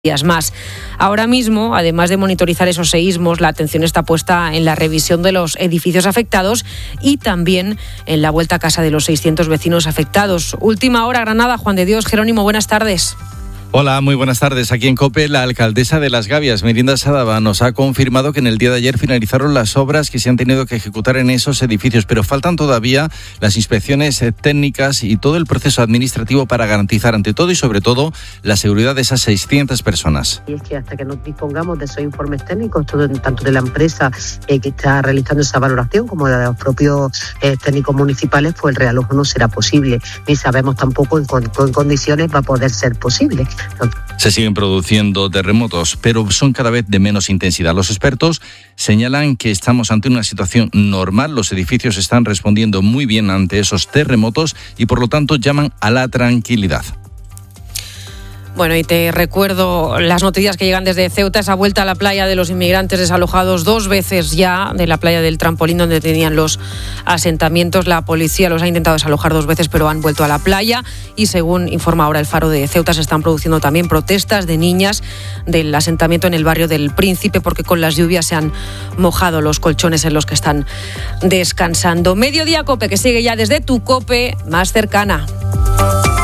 días más. Ahora mismo, además de monitorizar esos seísmos, la atención está puesta en la revisión de los edificios afectados y también en la vuelta a casa de los 600 vecinos afectados. Última hora, Granada. Juan de Dios, Jerónimo, buenas tardes. Hola, muy buenas tardes. Aquí en COPE, la alcaldesa de Las Gavias, Merinda Sadaba, nos ha confirmado que en el día de ayer finalizaron las obras que se han tenido que ejecutar en esos edificios, pero faltan todavía las inspecciones técnicas y todo el proceso administrativo para garantizar, ante todo y sobre todo, la seguridad de esas 600 personas. Y es que hasta que nos dispongamos de esos informes técnicos, tanto de la empresa que está realizando esa valoración como de los propios técnicos municipales, pues el realojo no será posible. Ni sabemos tampoco en condiciones va a poder ser posible. Se siguen produciendo terremotos, pero son cada vez de menos intensidad. Los expertos señalan que estamos ante una situación normal. Los edificios están respondiendo muy bien ante esos terremotos y, por lo tanto, llaman a la tranquilidad. Bueno, y te recuerdo las noticias que llegan desde Ceuta, esa vuelta a la playa de los inmigrantes desalojados 2 veces ya, de la playa del Trampolín donde tenían los asentamientos. La policía los ha intentado desalojar 2 veces, pero han vuelto a la playa y, según informa ahora el Faro de Ceuta, se están produciendo también protestas de niñas del asentamiento en el barrio del Príncipe porque con las lluvias se han mojado los colchones en los que están descansando. Mediodía COPE, que sigue ya desde tu COPE más cercana.